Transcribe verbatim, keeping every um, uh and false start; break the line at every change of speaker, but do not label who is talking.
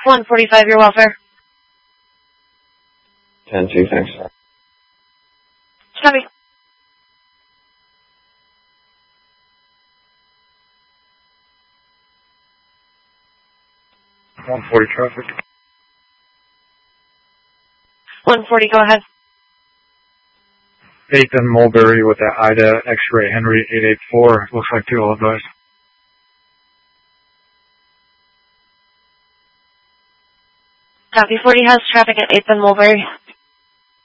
one forty-five, your welfare.
ten two, thanks.
Copy.
one forty traffic.
one forty, go ahead.
eighth and Mulberry with the Ida X-ray Henry eight eight four. Looks like two all advised.
Copy, forty has traffic at eighth and Mulberry.